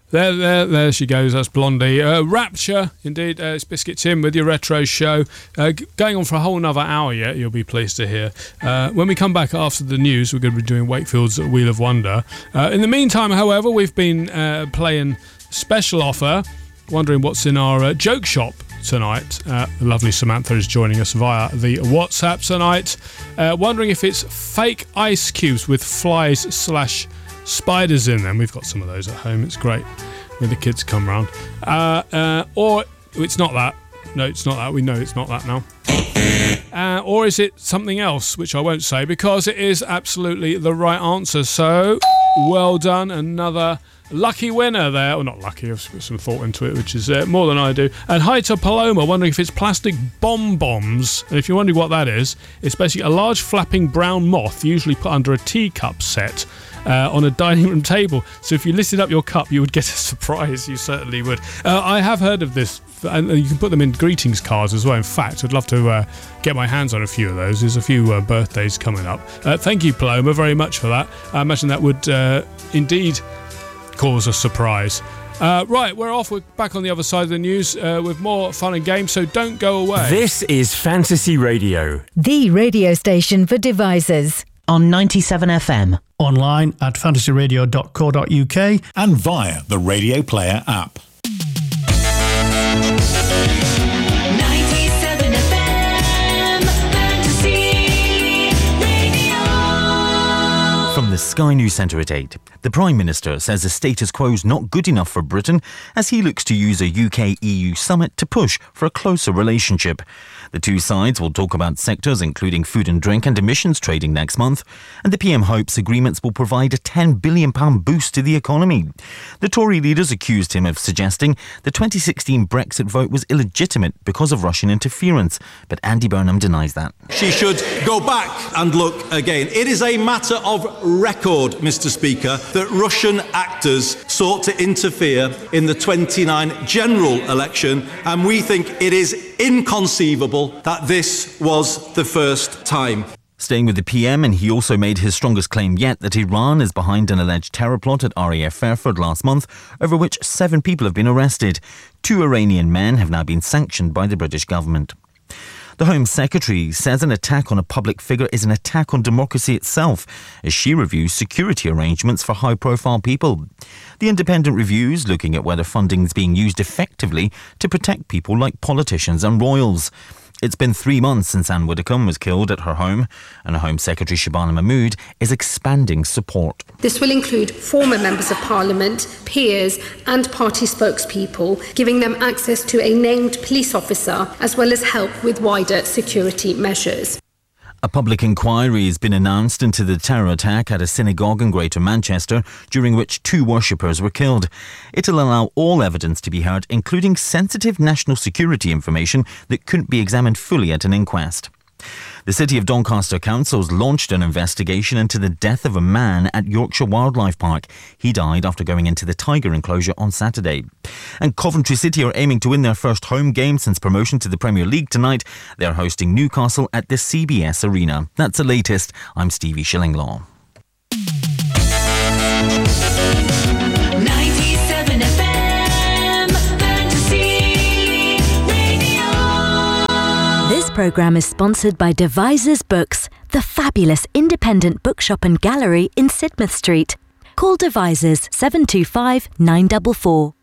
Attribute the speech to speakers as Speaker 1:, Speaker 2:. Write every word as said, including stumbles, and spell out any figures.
Speaker 1: There, there, there she goes. That's Blondie. Uh, Rapture, indeed. Uh, it's Biscuit Tim with your retro show. Uh, g- going on for a whole another hour yet, you'll be pleased to hear. Uh, when we come back after the news, we're going to be doing Wakefield's Wheel of Wonder. Uh, in the meantime, however, we've been uh, playing Special Offer, wondering what's in our uh, joke shop tonight. Uh, the lovely Samantha is joining us via the WhatsApp tonight, uh, wondering if it's fake ice cubes with flies slash spiders in them. We've got some of those at home. It's great when the kids come round. Uh, uh, or it's not that. No, it's not that. We know it's not that now. Uh, or is it something else, which I won't say, because it is absolutely the right answer. So, well done. Another lucky winner there. Well, not lucky. I've put some thought into it, which is uh, more than I do. And hi to Paloma, wondering if it's plastic bomb bombs. And if you're wondering what that is, it's basically a large flapping brown moth, usually put under a teacup set, Uh, on a dining room table. So if you lifted up your cup, you would get a surprise. You certainly would. Uh, I have heard of this, and you can put them in greetings cards as well. In fact, I'd love to uh, get my hands on a few of those. There's a few uh, birthdays coming up. Uh, thank you, Paloma, very much for that. I imagine that would uh, indeed cause a surprise. Uh, right, we're off. We're back on the other side of the news uh, with more fun and games, so don't go away.
Speaker 2: This is Fantasy Radio,
Speaker 3: the radio station for devisers.
Speaker 4: On ninety-seven F M.
Speaker 5: Online at fantasy radio dot co dot U K
Speaker 6: and via the Radio Player app.
Speaker 7: ninety-seven F M, Fantasy Radio.
Speaker 4: From the Sky News Centre at eight, the Prime Minister says the status quo is not good enough for Britain as he looks to use a U K E U summit to push for a closer relationship. The two sides will talk about sectors including food and drink and emissions trading next month, and the P M hopes agreements will provide a ten billion pounds boost to the economy. The Tory leaders accused him of suggesting the twenty sixteen Brexit vote was illegitimate because of Russian interference, but Andy Burnham denies that.
Speaker 8: She should go back and look again. It is a matter of record, Mister Speaker, that Russian actors sought to interfere in the twenty-nine general election, and we think it is inconceivable that this was the first time.
Speaker 4: Staying with the P M, and he also made his strongest claim yet that Iran is behind an alleged terror plot at R A F Fairford last month, over which seven people have been arrested. Two Iranian men have now been sanctioned by the British government. The Home Secretary says an attack on a public figure is an attack on democracy itself, as she reviews security arrangements for high-profile people. The Independent review's looking at whether funding is being used effectively to protect people like politicians and royals. It's been three months since Anne Widdecombe was killed at her home, and Home Secretary Shabana Mahmood is expanding support.
Speaker 9: This will include former members of Parliament, peers and party spokespeople, giving them access to a named police officer as well as help with wider security measures.
Speaker 4: A public inquiry has been announced into the terror attack at a synagogue in Greater Manchester, during which two worshippers were killed. It'll allow all evidence to be heard, including sensitive national security information that couldn't be examined fully at an inquest. The City of Doncaster Council has launched an investigation into the death of a man at Yorkshire Wildlife Park. He died after going into the tiger enclosure on Saturday. And Coventry City are aiming to win their first home game since promotion to the Premier League tonight. They're hosting Newcastle at the C B S Arena. That's the latest. I'm Stevie Shillinglaw.
Speaker 7: ninety-seven F M, Fantasy Radio.
Speaker 3: This programme is sponsored by Devisers Books, the fabulous independent bookshop and gallery in Sidmouth Street. Call Devisers seven two five nine four four.